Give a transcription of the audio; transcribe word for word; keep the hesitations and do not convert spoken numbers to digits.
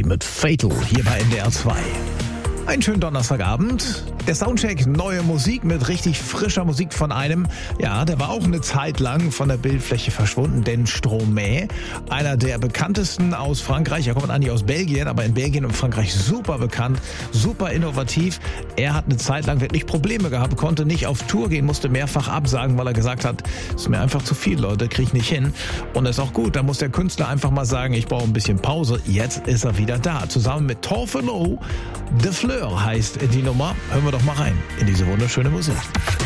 mit Fatal hier bei N D R zwei. Einen schönen Donnerstagabend. Der Soundcheck, neue Musik mit richtig frischer Musik von einem, ja, der war auch eine Zeit lang von der Bildfläche verschwunden, denn Stromae, einer der bekanntesten aus Frankreich, er kommt eigentlich aus Belgien, aber in Belgien und Frankreich super bekannt, super innovativ. Er hat eine Zeit lang wirklich Probleme gehabt, konnte nicht auf Tour gehen, musste mehrfach absagen, weil er gesagt hat, ist mir einfach zu viel, Leute, krieg ich nicht hin. Und das ist auch gut, da muss der Künstler einfach mal sagen, ich brauche ein bisschen Pause. Jetzt ist er wieder da, zusammen mit Torfelo. De Fleur heißt die Nummer. Hören wir doch mal rein in diese wunderschöne Musik.